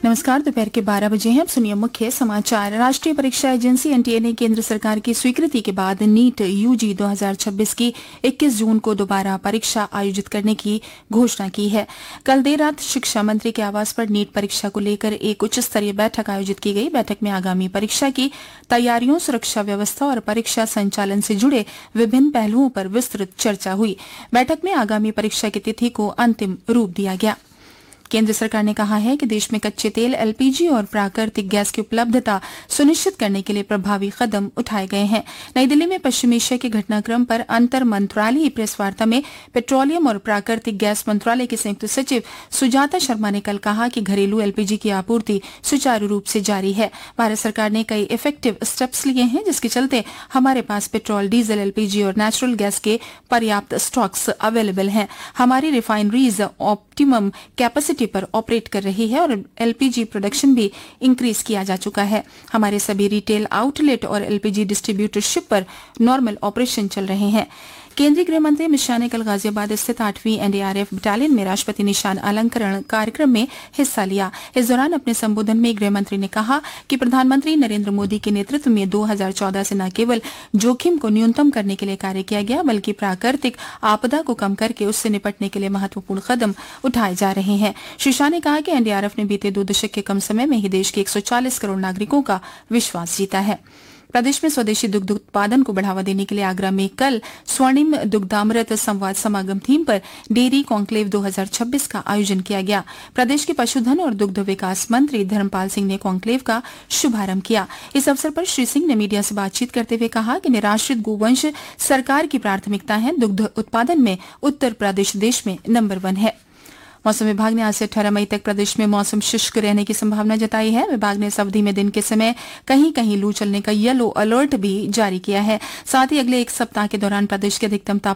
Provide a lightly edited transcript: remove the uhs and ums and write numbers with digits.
नमस्कार। दोपहर के 12 बजे हैं। अब सुनिए मुख्य समाचार। राष्ट्रीय परीक्षा एजेंसी एनटीए ने केंद्र सरकार की स्वीकृति के बाद नीट यूजी 2026 की 21 जून को दोबारा परीक्षा आयोजित करने की घोषणा की है। कल देर रात शिक्षा मंत्री के आवास पर नीट परीक्षा को लेकर एक उच्च स्तरीय बैठक आयोजित की गई। बैठक में आगामी परीक्षा की तैयारियों, सुरक्षा व्यवस्था और परीक्षा संचालन से जुड़े विभिन्न पहलुओं पर विस्तृत चर्चा हुई। बैठक में आगामी परीक्षा की तिथि को अंतिम रूप दिया गया। केंद्र सरकार ने कहा है कि देश में कच्चे तेल, एलपीजी और प्राकृतिक गैस की उपलब्धता सुनिश्चित करने के लिए प्रभावी कदम उठाए गए हैं। नई दिल्ली में पश्चिम एशिया के घटनाक्रम पर अंतर मंत्रालयीय प्रेस वार्ता में पेट्रोलियम और प्राकृतिक गैस मंत्रालय के संयुक्त सचिव सुजाता शर्मा ने कल कहा कि घरेलू एलपीजी की आपूर्ति सुचारू रूप से जारी है। भारत सरकार ने कई इफेक्टिव स्टेप्स लिए हैं, जिसके चलते हमारे पास पेट्रोल, डीजल, एलपीजी और नेचुरल गैस के पर्याप्त स्टॉक्स अवेलेबल हैं। हमारी रिफाइनरीज ऑप्टिमम कैपेसिटी पर ऑपरेट कर रही है और एलपीजी प्रोडक्शन भी इंक्रीज किया जा चुका है। हमारे सभी रिटेल आउटलेट और एलपीजी डिस्ट्रीब्यूटरशिप पर नॉर्मल ऑपरेशन चल रहे हैं। केंद्रीय गृह मंत्री अमित शाह ने कल गाजियाबाद स्थित 8वीं एनडीआरएफ बटालियन में राष्ट्रपति निशान अलंकरण कार्यक्रम में हिस्सा लिया। इस दौरान अपने संबोधन में गृह मंत्री ने कहा कि प्रधानमंत्री नरेंद्र मोदी के नेतृत्व में 2014 से न केवल जोखिम को न्यूनतम करने के लिए कार्य किया गया, बल्कि प्राकृतिक आपदा को कम करके उससे निपटने के लिए महत्वपूर्ण कदम उठाए जा रहे हैं। श्री शाह ने कहा कि एनडीआरएफ ने बीते 2 दशक के कम समय में ही देश के 140 करोड़ नागरिकों का विश्वास जीता है। प्रदेश में स्वदेशी दुग्ध उत्पादन को बढ़ावा देने के लिए आगरा में कल स्वर्णिम दुग्धामृत संवाद समागम थीम पर डेयरी कॉन्क्लेव 2026 का आयोजन किया गया। प्रदेश के पशुधन और दुग्ध विकास मंत्री धर्मपाल सिंह ने कॉन्क्लेव का शुभारंभ किया। इस अवसर पर श्री सिंह ने मीडिया से बातचीत करते हुए कहा कि निराश्रित गोवंश सरकार की प्राथमिकता है। दुग्ध उत्पादन में उत्तर प्रदेश देश में नंबर 1 है। मौसम विभाग ने आज से 18 मई तक प्रदेश में मौसम शुष्क रहने की संभावना जताई है। विभाग ने इस अवधि में दिन के समय कहीं कहीं लू चलने का येलो अलर्ट भी जारी किया है। साथ ही अगले एक सप्ताह के दौरान प्रदेश के अधिकतम तापमान